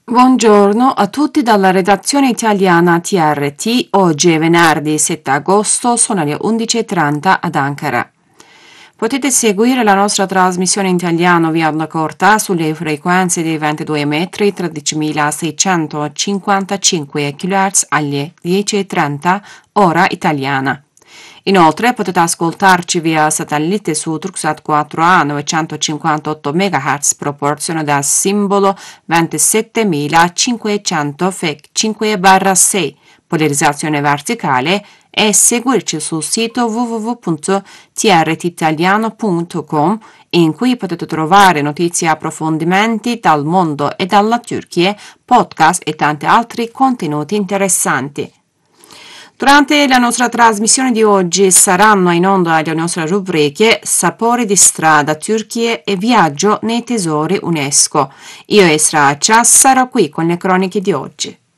Buongiorno a tutti dalla redazione italiana TRT. Oggi è venerdì 7 agosto, sono le 11:30 ad Ankara. Potete seguire la nostra trasmissione in italiano via onda corta sulle frequenze dei 22 metri 13.655 kHz alle 10:30 ora italiana. Inoltre potete ascoltarci via satellite su Turksat 4A 958 MHz proporzionato al simbolo 27500 FEC 5/6 polarizzazione verticale e seguirci sul sito www.trtitaliano.com in cui potete trovare notizie e approfondimenti dal mondo e dalla Turchia, podcast e tanti altri contenuti interessanti. Durante la nostra trasmissione di oggi saranno in onda le nostre rubriche Sapori di strada, Turchia e Viaggio nei tesori UNESCO. Io e Sracia sarò qui con le croniche di oggi.